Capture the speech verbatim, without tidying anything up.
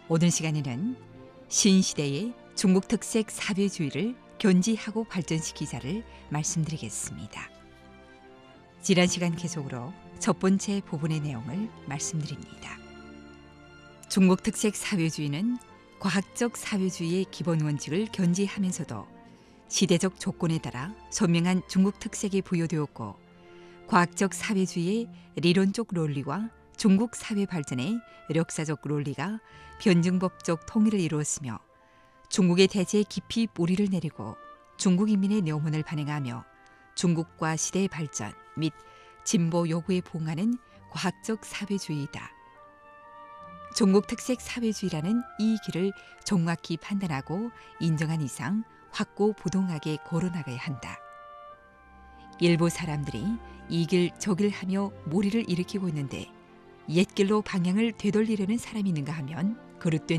오늘 시간에는 신시대의 중국 특색 사회주의를 견지하고 발전시키자를 말씀드리겠습니다. 지난 시간 계속으로 첫 번째 부분의 내용을 말씀드립니다. 중국 특색 사회주의는 과학적 사회주의의 기본 원칙을 견지하면서도 시대적 조건에 따라 선명한 중국 특색이 부여되었고, 과학적 사회주의의 리론적 논리와 중국 사회 발전의 역사적 논리가 변증법적 통일을 이루었으며, 중국의 대제에 깊이 뿌리를 내리고 중국 인민의 영혼을 반영하며 중국과 시대의 발전 및 진보 요구에 부응하는 과학적 사회주의이다. 중국 특색 사회주의라는 이 길을 정확히 판단하고 인정한 이상 확고부동하게 걸어나가야 한다. 일부 사람들이 이 길 저 길 하며 무리를 일으키고 있는데, 옛길로 방향을 되돌리려는 사람이 있는가 하면 그릇된